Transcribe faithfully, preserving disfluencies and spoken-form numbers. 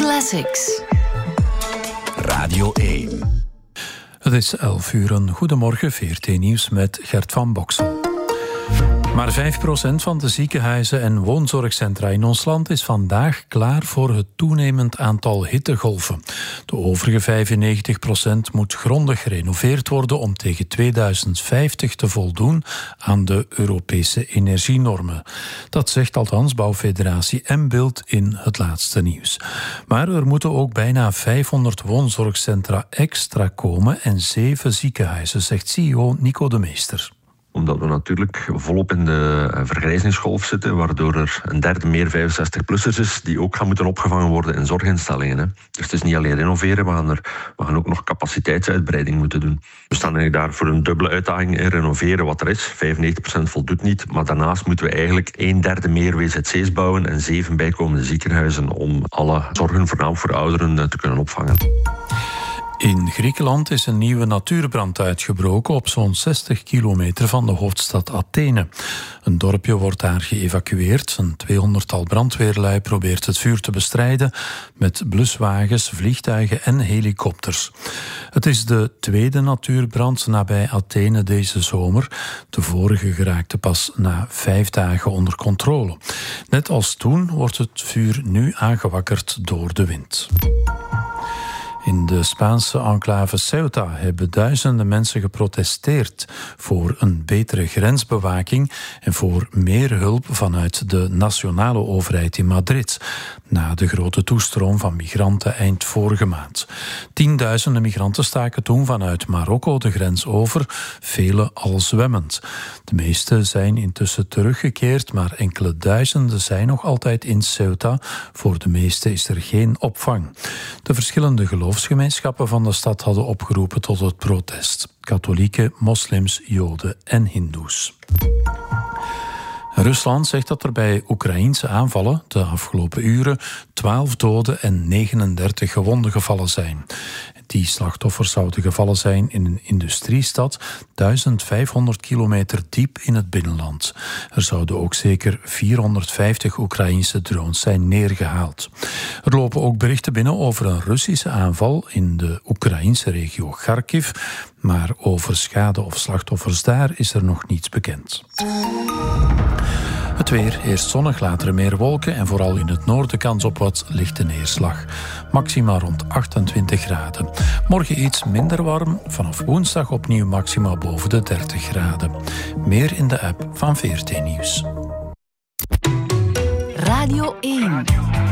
Classics. Radio één. Het is elf uur. Een goedemorgen, V R T Nieuws met Gert van Boksel. Maar vijf procent van de ziekenhuizen en woonzorgcentra in ons land is vandaag klaar voor het toenemend aantal hittegolven. De overige vijfennegentig procent moet grondig gerenoveerd worden om tegen tweeduizend vijftig te voldoen aan de Europese energienormen. Dat zegt althans bouwfederatie Mbilt in het laatste nieuws. Maar er moeten ook bijna vijfhonderd woonzorgcentra extra komen en zeven ziekenhuizen, zegt C E O Nico de Meester. Omdat we natuurlijk volop in de vergrijzingsgolf zitten, waardoor er een derde meer vijfenzestig-plussers is die ook gaan moeten opgevangen worden in zorginstellingen. Hè. Dus het is niet alleen renoveren, we gaan, er, we gaan ook nog capaciteitsuitbreiding moeten doen. We staan eigenlijk daar voor een dubbele uitdaging in renoveren wat er is. vijfennegentig procent voldoet niet, maar daarnaast moeten we eigenlijk een derde meer W Z C's bouwen en zeven bijkomende ziekenhuizen om alle zorgen, voornamelijk voor ouderen, te kunnen opvangen. In Griekenland is een nieuwe natuurbrand uitgebroken op zo'n zestig kilometer van de hoofdstad Athene. Een dorpje wordt daar geëvacueerd. Een tweehonderdtal brandweerlui probeert het vuur te bestrijden met bluswagens, vliegtuigen en helikopters. Het is de tweede natuurbrand nabij Athene deze zomer. De vorige geraakte pas na vijf dagen onder controle. Net als toen wordt het vuur nu aangewakkerd door de wind. In de Spaanse enclave Ceuta hebben duizenden mensen geprotesteerd voor een betere grensbewaking en voor meer hulp vanuit de nationale overheid in Madrid, na de grote toestroom van migranten eind vorige maand. Tienduizenden migranten staken toen vanuit Marokko de grens over, vele al zwemmend. De meeste zijn intussen teruggekeerd, maar enkele duizenden zijn nog altijd in Ceuta. Voor de meeste is er geen opvang. De verschillende geloofsgemeenschappen van de stad hadden opgeroepen tot het protest. Katholieken, moslims, joden en hindoes. Rusland zegt dat er bij Oekraïense aanvallen de afgelopen uren twaalf doden en negenendertig gewonden gevallen zijn. Die slachtoffers zouden gevallen zijn in een industriestad duizend vijfhonderd kilometer diep in het binnenland. Er zouden ook zeker vierhonderdvijftig Oekraïense drones zijn neergehaald. Er lopen ook berichten binnen over een Russische aanval in de Oekraïense regio Kharkiv, maar over schade of slachtoffers daar is er nog niets bekend. Het weer, eerst zonnig, later meer wolken en vooral in het noorden kans op wat lichte neerslag. Maxima rond achtentwintig graden. Morgen iets minder warm, vanaf woensdag opnieuw maxima boven de dertig graden. Meer in de app van V R T Nieuws. Radio één.